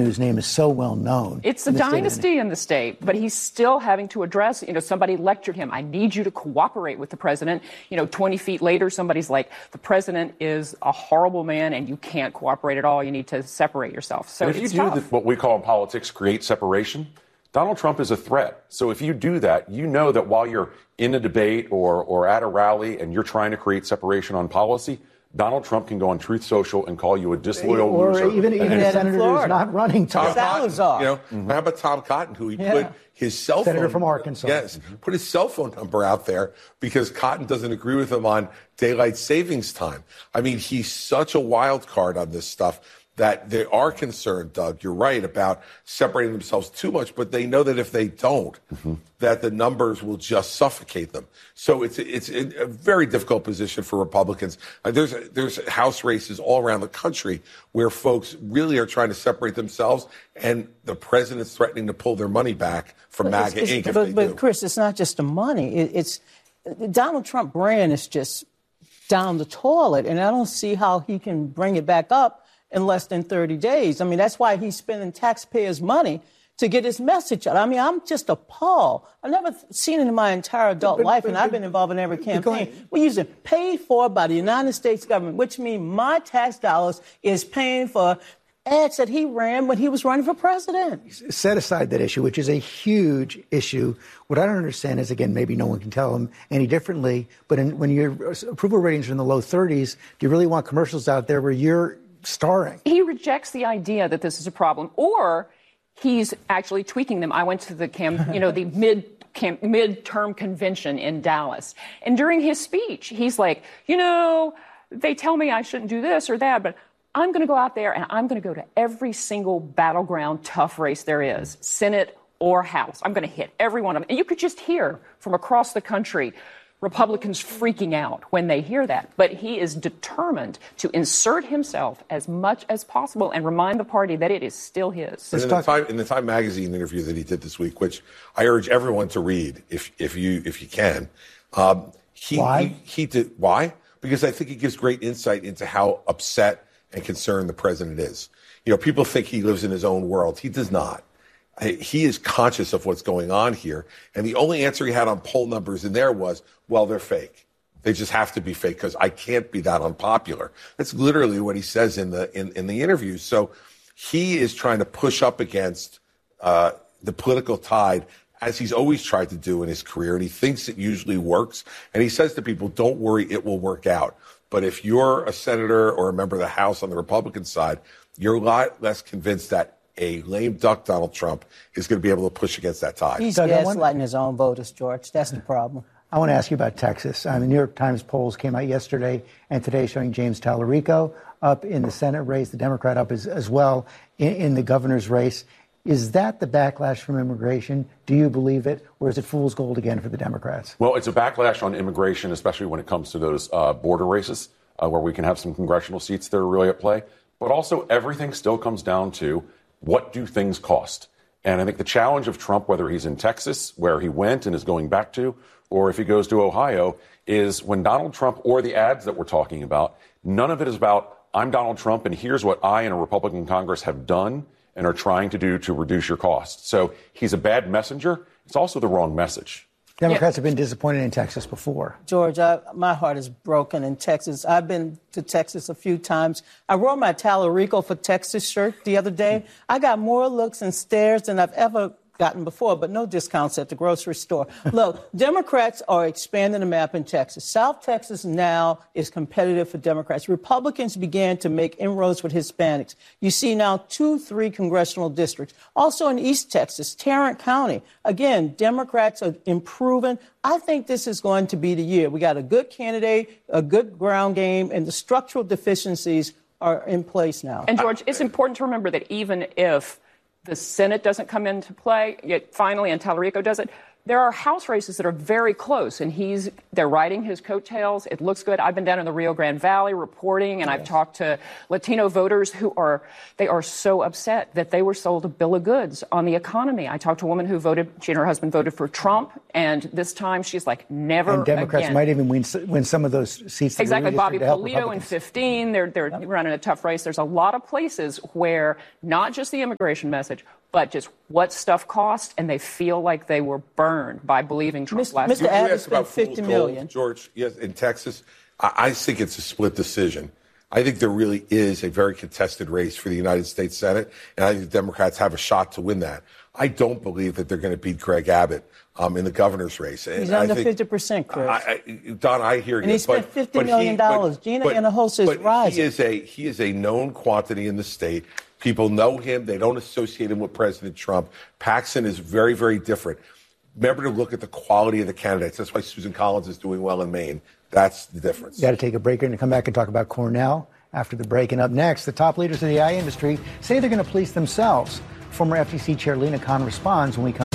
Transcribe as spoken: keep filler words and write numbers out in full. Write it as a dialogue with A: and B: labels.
A: whose name is so well known.
B: It's a dynasty in the state, but he's still having to address, you know, somebody lectured him, I need you to cooperate with the president. You know, twenty feet later, somebody's like, the president is a horrible man and you can't cooperate at all. You need to separate yourself. So
C: and if
B: it's
C: you do
B: tough.
C: the, what we call in politics, create separation, Donald Trump is a threat. So if you do that, you know that while you're in a debate or, or at a rally and you're trying to create separation on policy, Donald Trump can go on Truth Social and call you a disloyal
A: or
C: loser.
A: Or even, even a senator who's not running.
D: Tom
A: Salazar.
D: Cotton, you know, mm-hmm. How about Tom Cotton, who he
A: yeah.
D: put his cell phone...
A: Senator from Arkansas.
D: Yes, mm-hmm. put his cell phone number out there because Cotton doesn't agree with him on daylight savings time. I mean, he's such a wild card on this stuff that they are concerned, Doug, you're right, about separating themselves too much, but they know that if they don't, mm-hmm. that the numbers will just suffocate them. So it's it's a very difficult position for Republicans. Uh, there's there's House races all around the country where folks really are trying to separate themselves, and the president's threatening to pull their money back from
E: but
D: MAGA
E: it's,
D: Incorporated.
E: But,
D: if
E: but
D: they do.
E: Chris, it's not just the money. It, it's Donald Trump brand is just down the toilet, and I don't see how he can bring it back up in less than thirty days. I mean, that's why he's spending taxpayers' money to get his message out. I mean, I'm just appalled. I've never seen it in my entire adult
A: but,
E: life,
A: but,
E: and
A: but,
E: I've been involved in every campaign.
A: going,
E: We're using paid for by the United States government, which means my tax dollars is paying for ads that he ran when he was running for president.
A: Set aside that issue, which is a huge issue. What I don't understand is, again, maybe no one can tell him any differently, but in, when your approval ratings are in the low thirties, do you really want commercials out there where you're starring?
B: He rejects the idea that this is a problem, or he's actually tweaking them. I went to the cam, you know, the mid cam, midterm convention in Dallas, and during his speech, he's like, you know, they tell me I shouldn't do this or that, but I'm going to go out there and I'm going to go to every single battleground tough race there is, Senate or House. I'm going to hit every one of them, and you could just hear from across the country Republicans freaking out when they hear that. But he is determined to insert himself as much as possible and remind the party that it is still his.
D: In the, Time, in the Time magazine interview that he did this week, which I urge everyone to read if if you if you can, um, he,
A: why?
D: he he did why? Because I think he gives great insight into how upset and concerned the president is. You know, people think he lives in his own world. He does not. He is conscious of what's going on here. And the only answer he had on poll numbers in there was, well, they're fake. They just have to be fake because I can't be that unpopular. That's literally what he says in the in, in the interview. So he is trying to push up against uh, the political tide, as he's always tried to do in his career. And he thinks it usually works. And he says to people, don't worry, it will work out. But if you're a senator or a member of the House on the Republican side, you're a lot less convinced that a lame duck Donald Trump is going to be able to push against that tide.
E: He's
A: Doug,
E: gaslighting his own voters, George. That's the problem.
A: I want to ask you about Texas. Uh, the New York Times polls came out yesterday and today showing James Tallarico up in the Senate race, the Democrat up as, as well in, in the governor's race. Is that the backlash from immigration? Do you believe it? Or is it fool's gold again for the Democrats?
C: Well, it's a backlash on immigration, especially when it comes to those uh, border races uh, where we can have some congressional seats that are really at play. But also everything still comes down to what do things cost? And I think the challenge of Trump, whether he's in Texas, where he went and is going back to, or if he goes to Ohio, is when Donald Trump or the ads that we're talking about, none of it is about, I'm Donald Trump and here's what I and a Republican Congress have done and are trying to do to reduce your costs. So he's a bad messenger. It's also the wrong message.
A: Democrats yeah. have been disappointed in Texas before.
E: George, I, my heart is broken in Texas. I've been to Texas a few times. I wore my Tallarico for Texas shirt the other day. I got more looks and stares than I've ever gotten before, but no discounts at the grocery store. Look, Democrats are expanding the map in Texas. South Texas now is competitive for Democrats. Republicans began to make inroads with Hispanics. You see now two, three congressional districts. Also in East Texas, Tarrant County. Again, Democrats are improving. I think this is going to be the year. We got a good candidate, a good ground game, and the structural deficiencies are in place now.
B: And, George, it's important to remember that even if the Senate doesn't come into play, yet finally, and Tallarico does it, there are House races that are very close, and he's they're riding his coattails. It looks good. I've been down in the Rio Grande Valley reporting, and yes. I've talked to Latino voters who are they are so upset that they were sold a bill of goods on the economy. I talked to a woman who voted. She and her husband voted for Trump, and this time she's like, never.
A: And Democrats
B: again.
A: might even win win some of those seats. That
B: exactly, Bobby
A: Polito
B: in fifteen. They're they're yep. running a tough race. There's a lot of places where not just the immigration message, but just what stuff cost, and they feel like they were burned by believing Trump
E: Mister
B: last
E: Mister
B: year.
E: Abbott spent fifty million dollars.
D: George, yes, in Texas, I, I think it's a split decision. I think there really is a very contested race for the United States Senate, and I think the Democrats have a shot to win that. I don't believe that they're going to beat Greg Abbott um, in the governor's race. And
E: He's under
D: I think,
E: fifty percent, Chris.
D: I, I, Don, I hear you.
E: And he spent
D: but,
E: fifty
D: but
E: million dollars.
D: He, but,
E: Gina
D: but,
E: Hinojosa is
D: but
E: rising.
D: He is a he is a known quantity in the state. People know him. They don't associate him with President Trump. Paxton is very, very different. Remember to look at the quality of the candidates. That's why Susan Collins is doing well in Maine. That's the difference.
A: Got to take a break and come back and talk about Cornell after the break. And up next, the top leaders of the A I industry say they're going to police themselves. Former F T C Chair Lena Khan responds when we come.